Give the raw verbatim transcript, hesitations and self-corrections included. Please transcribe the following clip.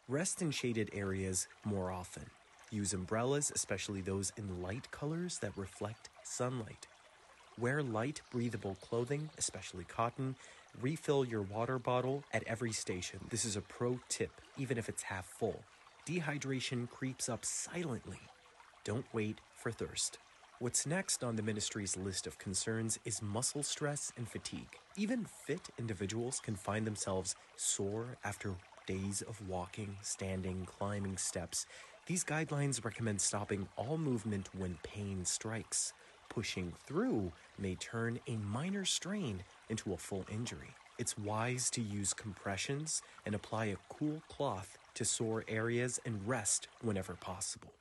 Rest in shaded areas more often. Use umbrellas, especially those in light colors that reflect sunlight. Wear light, breathable clothing, especially cotton. Refill your water bottle at every station. This is a pro tip, even if it's half full. Dehydration creeps up silently. Don't wait for thirst. What's next on the ministry's list of concerns is muscle stress and fatigue. Even fit individuals can find themselves sore after days of walking, standing, climbing steps. These guidelines recommend stopping all movement when pain strikes. Pushing through may turn a minor strain into a full injury. It's wise to use compressions and apply a cool cloth to sore areas and rest whenever possible.